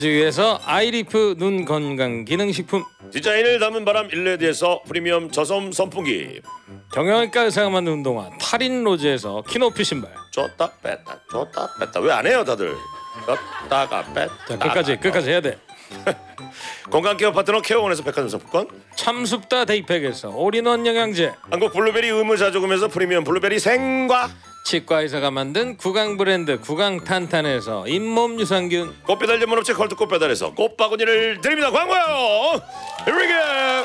위해서 아이리프 눈 건강 기능식품, 디자인을 담은 바람 일레드에서 프리미엄 저섬 선풍기, 경영외과 의사가 만든 운동화 타린 로즈에서 키높이 신발. 줬다 뺐다 왜 안 해요 다들? 줬다가 뺐다. 자, 끝까지 해야 돼. 건강케어 파트너 케어원에서 백화점 상품권, 참숲다 데이팩에서 올인원 영양제, 한국 블루베리 의무자조금에서 프리미엄 블루베리 생과, 치과 의사가 만든 구강 브랜드 구강탄탄에서 잇몸 유산균, 꽃배달 전문 업체 컬트 꽃배달에서 꽃바구니를 드립니다. 광고요. Here we go.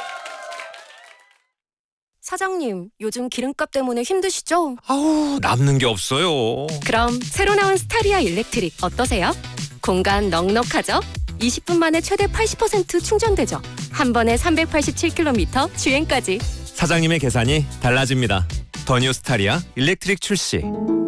사장님, 요즘 기름값 때문에 힘드시죠? 아우, 남는 게 없어요. 그럼 새로 나온 스타리아 일렉트릭 어떠세요? 공간 넉넉하죠? 20분 만에 최대 80% 충전되죠? 한 번에 387km 주행까지. 사장님의 계산이 달라집니다. 더 뉴 스타리아 일렉트릭 출시.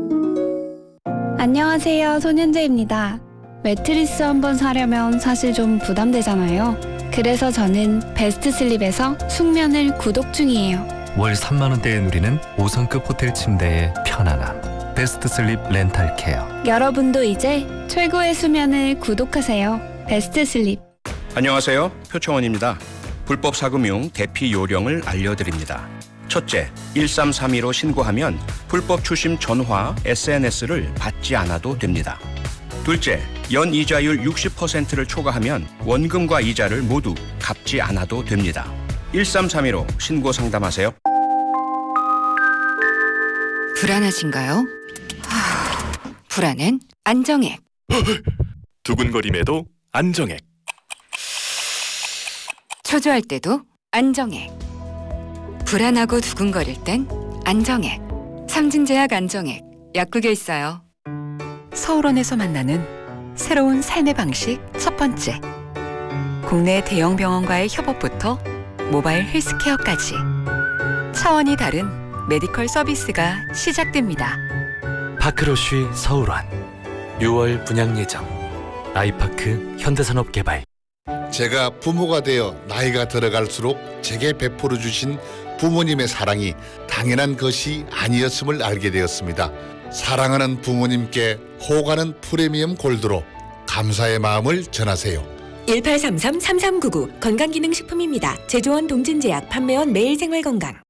안녕하세요, 손현재입니다. 매트리스 한번 사려면 사실 좀 부담되잖아요. 그래서 저는 베스트 슬립에서 숙면을 구독 중이에요. 월 3만 원대에 누리는 5성급 호텔 침대의 편안함. 베스트 슬립 렌탈 케어. 여러분도 이제 최고의 수면을 구독하세요. 베스트 슬립. 안녕하세요, 표창원입니다. 불법 사금융 대피 요령을 알려드립니다. 첫째, 1332로 신고하면 불법 추심 전화, SNS를 받지 않아도 됩니다. 둘째, 연이자율 60%를 초과하면 원금과 이자를 모두 갚지 않아도 됩니다. 1332로 신고 상담하세요. 불안하신가요? 불안은 안정액. 두근거림에도 안정액. 초조할 때도 안정액. 불안하고 두근거릴 땐 안정액. 삼진제약 안정액. 약국에 있어요. 서울원에서 만나는 새로운 삶의 방식 첫 번째. 국내 대형 병원과의 협업부터 모바일 헬스케어까지 차원이 다른 메디컬 서비스가 시작됩니다. 파크로쉬 서울원 6월 분양 예정. 아이파크 현대산업개발. 제가 부모가 되어 나이가 들어갈수록 제게 베풀어 주신 부모님의 사랑이 당연한 것이 아니었음을 알게 되었습니다. 사랑하는 부모님께 호가는 프리미엄 골드로 감사의 마음을 전하세요. 1833-3399 건강기능식품입니다. 제조원 동진제약, 판매원 매일생활건강.